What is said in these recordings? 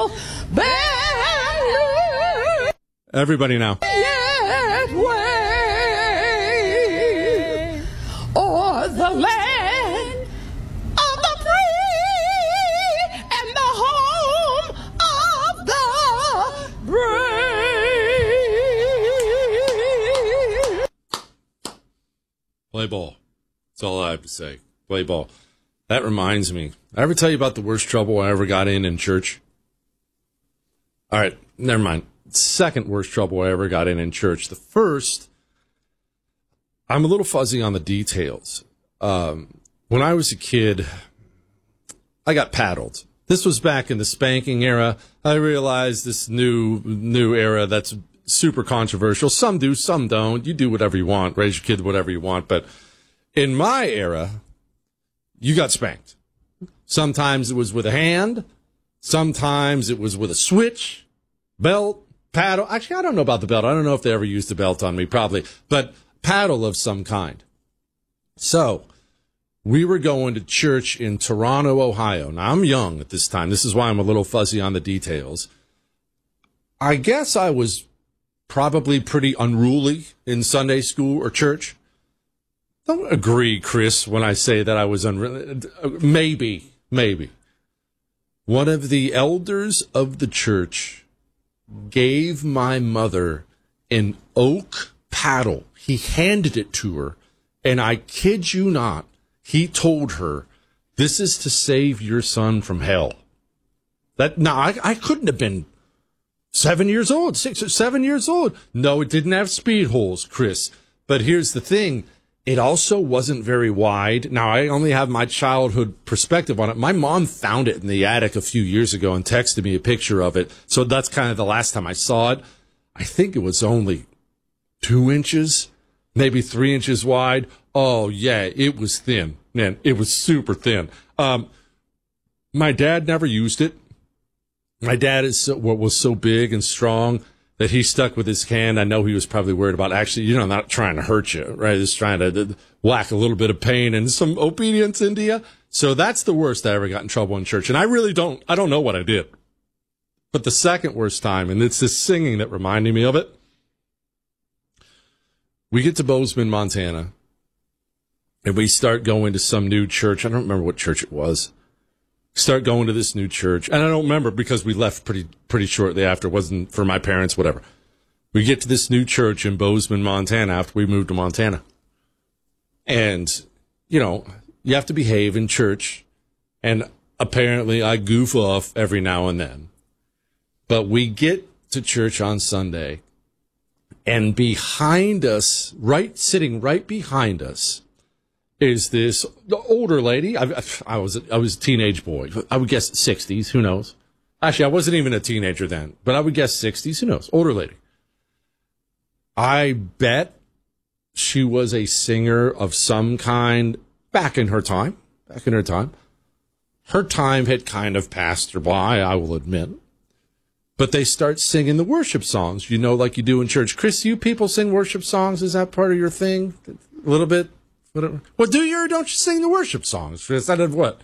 Everybody now. Yet way o'er the land of the free and the home of the brave. Play ball. That's all I have to say. Play ball. That reminds me. I ever tell you about the worst trouble I ever got in church? All right, never mind. Second worst trouble I ever got in church. The first, I'm a little fuzzy on the details. When I was a kid, I got paddled. This was back in the spanking era. I realized this new era that's super controversial. Some do, some don't. You do whatever you want. Raise your kid whatever you want. But in my era, you got spanked. Sometimes it was with a hand. Sometimes it was with a switch, belt, paddle. Actually, I don't know about the belt. I don't know if they ever used the belt on me, probably. But paddle of some kind. So we were going to church in Toronto, Ohio. Now, I'm young at this time. This is why I'm a little fuzzy on the details. I guess I was probably pretty unruly in Sunday school or church. Don't agree, Chris, when I say that I was maybe. One of the elders of the church gave my mother an oak paddle. He handed it to her, and I kid you not, he told her, "This is to save your son from hell." I couldn't have been 7 years old, 6 or 7 years old. No, it didn't have speed holes, Chris. But here's the thing. It also wasn't very wide. Now, I only have my childhood perspective on it. My mom found it in the attic a few years ago and texted me a picture of it. So that's kind of the last time I saw it. I think it was only 2 inches, maybe 3 inches wide. Oh, yeah, it was thin. Man, it was super thin. My dad never used it. My dad was so big and strong that he stuck with his hand. I know he was probably worried about actually, not trying to hurt you, right? Just trying to whack a little bit of pain and some obedience into you. So that's the worst I ever got in trouble in church. And I don't know what I did. But the second worst time, and it's this singing that reminded me of it. We get to Bozeman, Montana, and we start going to some new church. I don't remember what church it was. Start going to this new church. And I don't remember because we left pretty shortly after. It wasn't for my parents, whatever. We get to this new church in Bozeman, Montana after we moved to Montana. And, you have to behave in church. And apparently I goof off every now and then. But we get to church on Sunday. And behind us, sitting right behind us, is this older lady. I was a teenage boy. I would guess 60s. Who knows? Actually, I wasn't even a teenager then, but I would guess 60s. Who knows? Older lady. I bet she was a singer of some kind back in her time. Her time had kind of passed her by, I will admit. But they start singing the worship songs, like you do in church. Chris, you people sing worship songs? Is that part of your thing? A little bit? Whatever. Well, do you or don't you sing the worship songs? Chris, out of what?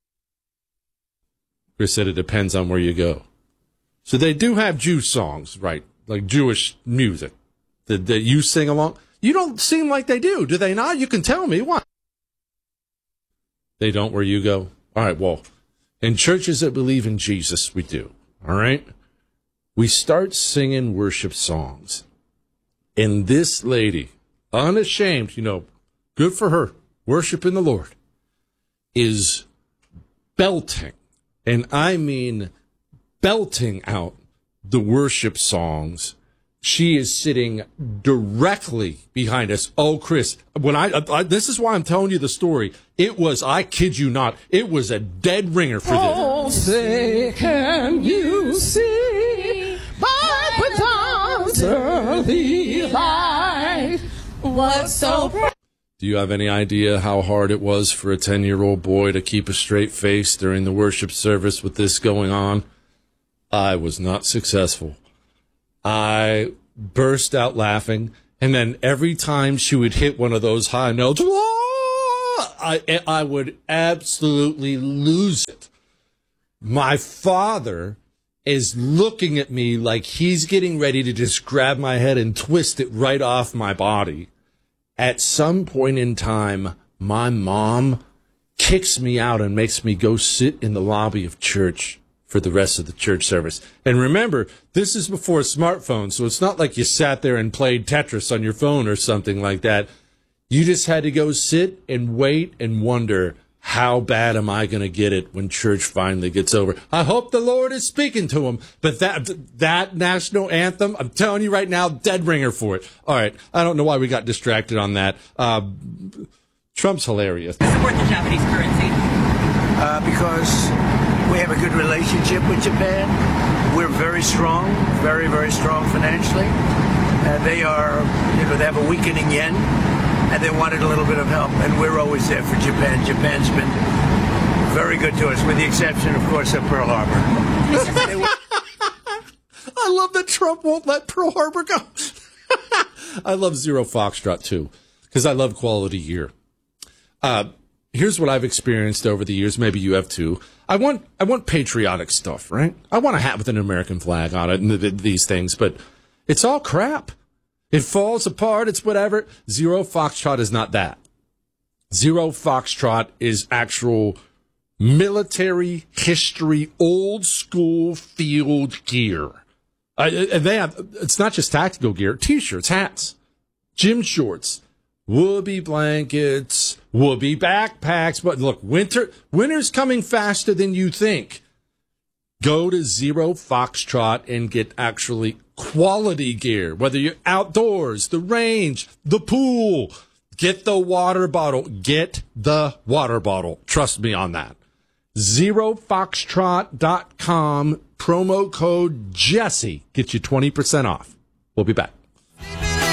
Chris said it depends on where you go. So they do have Jewish songs, right? Like Jewish music that you sing along. You don't seem like they do they not? You can tell me. What? They don't where you go? All right, well, in churches that believe in Jesus, we do. All right? We start singing worship songs. And this lady, unashamed, good for her, worshiping the Lord, is belting, and I mean belting out the worship songs. She is sitting directly behind us. Oh, Chris, when this is why I'm telling you the story. It was, I kid you not, it was a dead ringer for this. Oh, say can you see by the dawn's early light what's so bright? Do you have any idea how hard it was for a 10-year-old boy to keep a straight face during the worship service with this going on? I was not successful. I burst out laughing, and then every time she would hit one of those high notes, I would absolutely lose it. My father is looking at me like he's getting ready to just grab my head and twist it right off my body. At some point in time, my mom kicks me out and makes me go sit in the lobby of church for the rest of the church service. And remember, this is before smartphones, so it's not like you sat there and played Tetris on your phone or something like that. You just had to go sit and wait and wonder, how bad am I going to get it when church finally gets over? I hope the Lord is speaking to him. But that national anthem, I'm telling you right now, dead ringer for it. All right, I don't know why we got distracted on that. Trump's hilarious. Support the Japanese currency. Because we have a good relationship with Japan. We're very strong, very, very strong financially. And they have a weakening yen, and they wanted a little bit of help. And we're always there for Japan. Japan's been very good to us, with the exception, of course, of Pearl Harbor. I love that Trump won't let Pearl Harbor go. I love Zero Foxtrot, too, because I love quality year. Here's what I've experienced over the years. Maybe you have too. I want patriotic stuff, right? I want a hat with an American flag on it and these things, but it's all crap. It falls apart. It's whatever. Zero Foxtrot is not that. Zero Foxtrot is actual military history, old school field gear. And they have, it's not just tactical gear, T-shirts, hats, gym shorts, Whoopee blankets, Whoopee backpacks. But look, winter's coming faster than you think. Go to Zero Foxtrot and get actually quality gear, whether you're outdoors, the range, the pool. Get the water bottle. Get the water bottle. Trust me on that. ZeroFoxtrot.com, promo code Jesse. Get you 20% off. We'll be back.